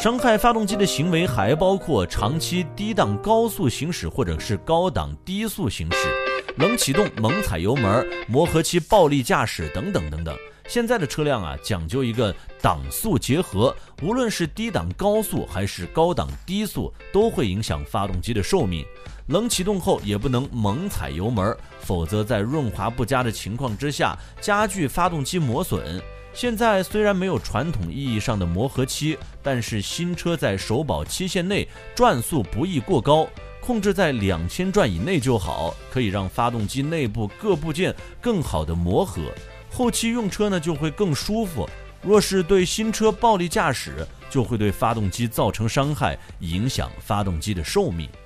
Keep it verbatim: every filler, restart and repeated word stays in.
伤害发动机的行为还包括长期低档高速行驶或者是高档低速行驶、冷启动、猛踩油门、磨合期暴力驾驶等等等等。现在的车辆啊，讲究一个档速结合，无论是低档高速还是高档低速，都会影响发动机的寿命。冷启动后也不能猛踩油门，否则在润滑不佳的情况之下，加剧发动机磨损。现在虽然没有传统意义上的磨合期，但是新车在首保期限内转速不宜过高，控制在两千转以内就好，可以让发动机内部各部件更好的磨合，后期用车呢就会更舒服。若是对新车暴力驾驶，就会对发动机造成伤害，影响发动机的寿命。